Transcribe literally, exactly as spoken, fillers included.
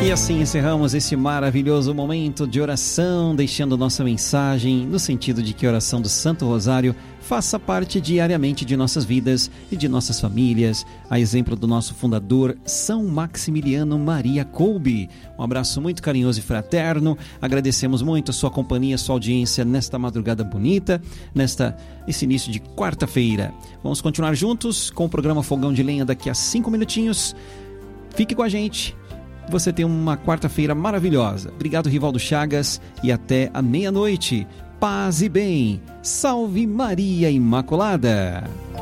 E assim encerramos esse maravilhoso momento de oração, deixando nossa mensagem no sentido de que a oração do Santo Rosário faça parte diariamente de nossas vidas e de nossas famílias, a exemplo do nosso fundador, São Maximiliano Maria Kolbe. Um abraço muito carinhoso e fraterno, agradecemos muito a sua companhia, a sua audiência nesta madrugada bonita, nesta, esse início de quarta-feira. Vamos continuar juntos com o programa Fogão de Lenha daqui a cinco minutinhos. Fique com a gente. Você tem uma quarta-feira maravilhosa. Obrigado, Rivaldo Chagas, e até a meia-noite. Paz e bem. Salve Maria Imaculada.